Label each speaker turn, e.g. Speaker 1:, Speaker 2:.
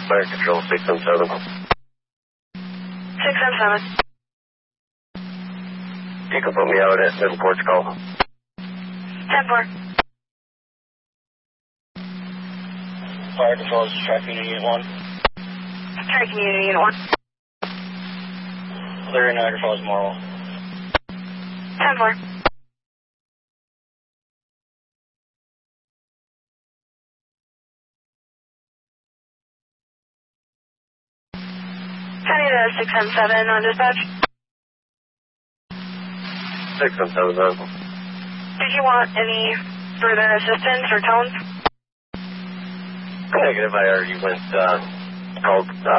Speaker 1: Fire Control 617.
Speaker 2: 617.
Speaker 1: You can put me out at 10 ports call.
Speaker 2: 10-4.
Speaker 1: Fire Control, this is Track Unit Unit 1.
Speaker 2: Track Unit Unit 1.
Speaker 1: Clear in Niagara Falls, Morwell.
Speaker 2: 10-4. County to 617 on dispatch.
Speaker 1: 617.
Speaker 2: Did you want any further assistance or tones?
Speaker 1: Negative, I already went, called,